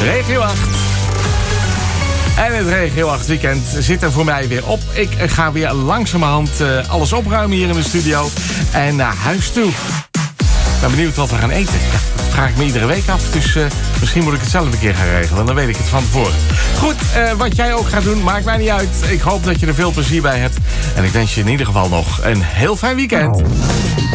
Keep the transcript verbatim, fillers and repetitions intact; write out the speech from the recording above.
Regio acht. En het Regio acht weekend zit er voor mij weer op. Ik ga weer langzamerhand uh, alles opruimen hier in de studio. En naar huis toe. Ik ben benieuwd wat we gaan eten. Ja, dat vraag ik me iedere week af. Dus uh, misschien moet ik het zelf een keer gaan regelen. Dan weet ik het van tevoren. Goed, uh, wat jij ook gaat doen, maakt mij niet uit. Ik hoop dat je er veel plezier bij hebt. En ik wens je in ieder geval nog een heel fijn weekend.